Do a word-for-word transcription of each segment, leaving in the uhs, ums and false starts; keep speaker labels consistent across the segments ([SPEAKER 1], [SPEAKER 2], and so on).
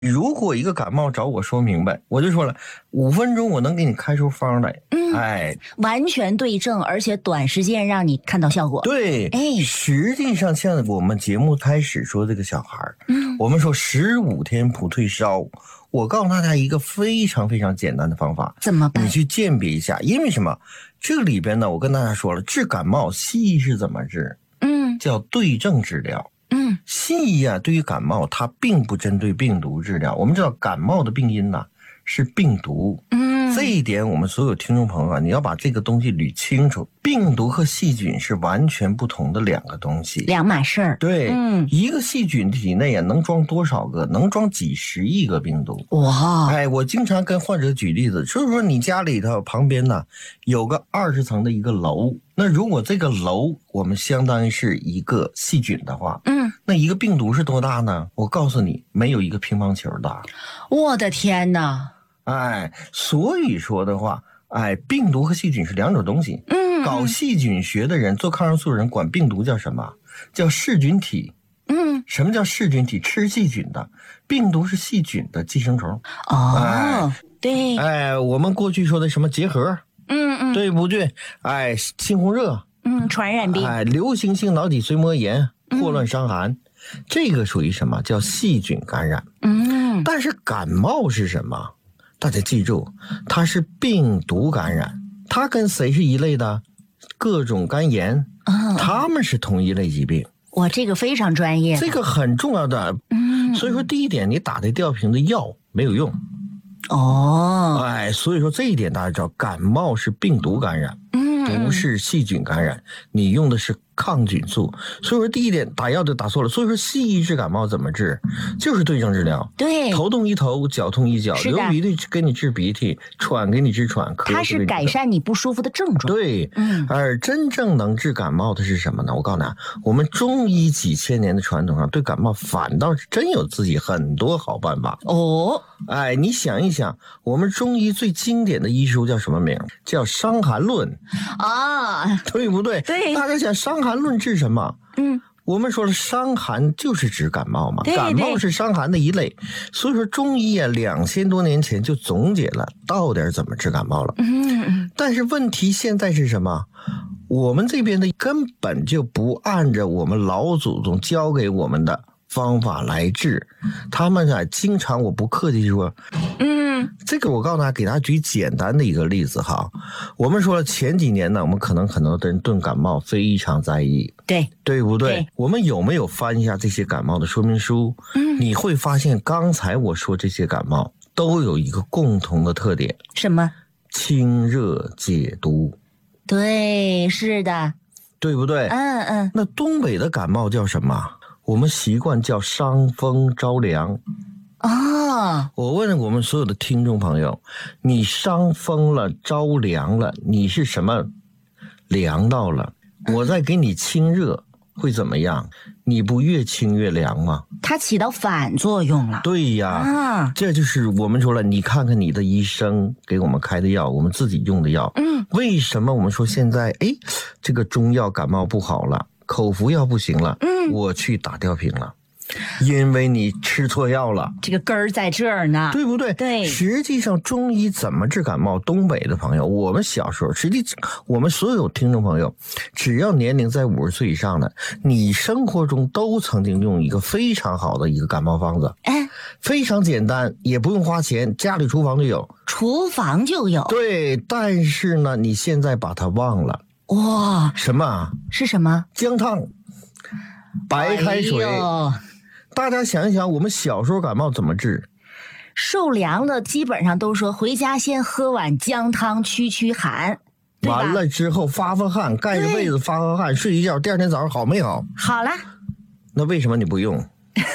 [SPEAKER 1] 如果一个感冒找我说明白，我就说了，五分钟我能给你开出方来。
[SPEAKER 2] 嗯，
[SPEAKER 1] 哎，
[SPEAKER 2] 完全对症，而且短时间让你看到效果。
[SPEAKER 1] 对，
[SPEAKER 2] 哎，
[SPEAKER 1] 实际上像我们节目开始说这个小孩，嗯，我们说十五天不退烧，我告诉大家一个非常非常简单的方法，
[SPEAKER 2] 怎么办？
[SPEAKER 1] 你去鉴别一下，因为什么？这里边呢，我跟大家说了，治感冒西医是怎么治？
[SPEAKER 2] 嗯，
[SPEAKER 1] 叫对症治疗。
[SPEAKER 2] 嗯，
[SPEAKER 1] 西医啊，对于感冒，它并不针对病毒治疗。我们知道感冒的病因呢、啊、是病毒，嗯，这一点我们所有听众朋友啊，你要把这个东西捋清楚。病毒和细菌是完全不同的两个东西，
[SPEAKER 2] 两码事儿。
[SPEAKER 1] 对，
[SPEAKER 2] 嗯，
[SPEAKER 1] 一个细菌体内啊能装多少个？能装几十亿个病毒。
[SPEAKER 2] 哇！
[SPEAKER 1] 哎，我经常跟患者举例子，就是说你家里头旁边呢有个二十层的一个楼，那如果这个楼我们相当于是一个细菌的话，嗯，那一个病毒是多大呢？我告诉你，没有一个乒乓球大。
[SPEAKER 2] 我的天哪！
[SPEAKER 1] 哎，所以说的话，哎，病毒和细菌是两种东西。嗯，搞细菌学的人，做抗生素的人管病毒叫什么？叫噬菌体。嗯，什么叫噬菌体？吃细菌的。病毒是细菌的寄生虫。
[SPEAKER 2] 哦，哎对。
[SPEAKER 1] 哎，我们过去说的什么结核？
[SPEAKER 2] 嗯嗯，
[SPEAKER 1] 对不对？哎，猩红热。
[SPEAKER 2] 嗯，传染病。
[SPEAKER 1] 哎，流行性脑脊髓膜炎、霍乱伤寒，嗯、这个属于什么？叫细菌感染。嗯，但是感冒是什么？大家记住，它是病毒感染。它跟谁是一类的？各种肝炎，嗯、它们是同一类疾病。
[SPEAKER 2] 我这个非常专业，
[SPEAKER 1] 这个很重要的。嗯，所以说第一点，你打的吊瓶的药没有用。哦，哎，所以说这一点大家知道，感冒是病毒感染，嗯，不是细菌感染，你用的是抗菌素。所以说第一点打药就打错了。所以说西医治感冒怎么治？就是对症治疗。
[SPEAKER 2] 对，
[SPEAKER 1] 头痛医头，脚痛医脚，流鼻涕给你治鼻涕，喘给你治喘，
[SPEAKER 2] 它是改善你不舒服的症状。
[SPEAKER 1] 对，嗯，而真正能治感冒的是什么呢？我告诉你，我们中医几千年的传统上对感冒反倒是真有自己很多好办法。哦，哎，你想一想，我们中医最经典的医书叫什么名？叫《伤寒论》啊，对不对？
[SPEAKER 2] 对，
[SPEAKER 1] 大家想《伤寒论》治什么？嗯，我们说了，伤寒就是指感冒嘛，感冒是伤寒的一类。所以说中医啊，两千多年前就总结了到底怎么治感冒了。嗯，但是问题现在是什么？我们这边的根本就不按照我们老祖宗教给我们的方法来治，他们啊，经常我不客气说，嗯，这个我告诉大家，给大家举简单的一个例子哈。我们说了前几年呢，我们可能很多的人对感冒非常在意，
[SPEAKER 2] 对，
[SPEAKER 1] 对不对？
[SPEAKER 2] 对，
[SPEAKER 1] 我们有没有翻一下这些感冒的说明书？嗯，你会发现刚才我说这些感冒都有一个共同的特点，
[SPEAKER 2] 什么？
[SPEAKER 1] 清热解毒。
[SPEAKER 2] 对，是的，
[SPEAKER 1] 对不对？
[SPEAKER 2] 嗯嗯。
[SPEAKER 1] 那东北的感冒叫什么？我们习惯叫伤风着凉。哦，我问我们所有的听众朋友，你伤风了着凉了，你是什么凉到了？我再给你清热会怎么样？你不越清越凉吗？
[SPEAKER 2] 它起到反作用了。
[SPEAKER 1] 对呀，啊，这就是我们说了，你看看你的医生给我们开的药，我们自己用的药，嗯，为什么我们说现在哎，这个中药感冒不好了，口服药不行了，嗯，我去打吊瓶了。因为你吃错药了，
[SPEAKER 2] 这个根儿在这儿呢，
[SPEAKER 1] 对不对？
[SPEAKER 2] 对，
[SPEAKER 1] 实际上中医怎么治感冒？东北的朋友，我们小时候，实际我们所有听众朋友，只要年龄在五十岁以上的，你生活中都曾经用一个非常好的一个感冒方子，哎，非常简单，也不用花钱，家里厨房就有，
[SPEAKER 2] 厨房就有。
[SPEAKER 1] 对，但是呢，你现在把它忘了。
[SPEAKER 2] 哇，
[SPEAKER 1] 什么？
[SPEAKER 2] 是什么？
[SPEAKER 1] 姜汤，白开水。哎，大家想一想，我们小时候感冒怎么治？
[SPEAKER 2] 受凉了，基本上都说回家先喝碗姜汤驱驱寒，
[SPEAKER 1] 完了之后发发汗，盖着被子发发汗，睡一觉，第二天早上好没好？
[SPEAKER 2] 好了。
[SPEAKER 1] 那为什么你不用？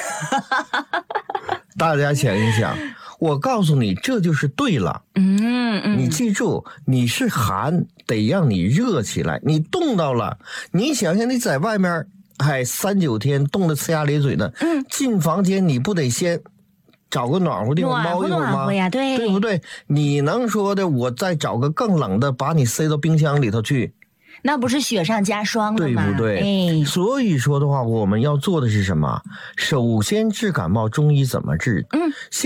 [SPEAKER 1] 大家想一想，我告诉你，这就是对了。嗯嗯，你记住，你是寒，得让你热起来，你冻到了，你想想你在外面。哎，三九天冻得呲牙咧嘴的，嗯，进房间你不得先找个暖和地方猫一会儿吗？
[SPEAKER 2] 呀，对，
[SPEAKER 1] 对不对？你能说的我再找个更冷的，把你塞到冰箱里头去？
[SPEAKER 2] 那不是雪上加霜了吗？
[SPEAKER 1] 对不对？哎，所以说的话，我们要做的是什么？首先治感冒，中医怎么治？嗯。